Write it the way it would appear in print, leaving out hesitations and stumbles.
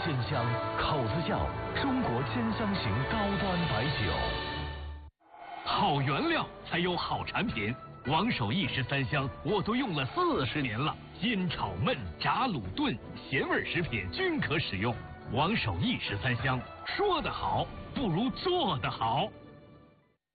鲜香，口子窖中国兼香型高端白酒。好原料才有好产品。王守义13香我都用了40年了，煎、炒、焖、炸、卤、炖，咸味食品均可使用。王守义13香，说得好不如做得好。